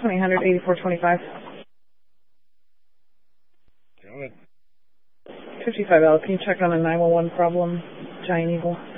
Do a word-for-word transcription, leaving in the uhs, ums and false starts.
twenty hundred, eighty-four twenty-five. Got it. fifty-five L, can you check on a nine one one problem, Giant Eagle?